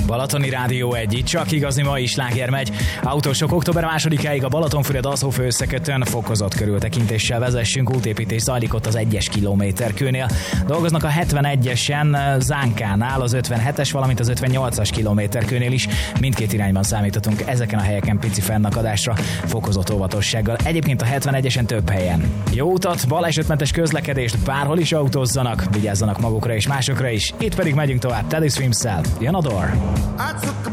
Balatoni Rádió 1, itt csak igazi mai sláger megy. Autósok október 2-áig a Balatonfüred-Alsófő összekötőn fokozott körültekintéssel vezessünk, útépítés zajlik ott az 1-es kilométerkőnél. Dolgoznak a 71-esen Zánkánál, az 57-es, valamint az 58-as kilométerkőnél is. Mindkét irányban számíthatunk ezeken a helyeken pici fennakadásra, fokozott óvatossággal. Egyébként a 71-esen több helyen. Jó utat, balesetmentes közlekedést, bárhol is autózzanak, vigyázzanak magukra és másokra is. Itt pedig megyünk tovább Teddy Swims-szel. Jön a Door.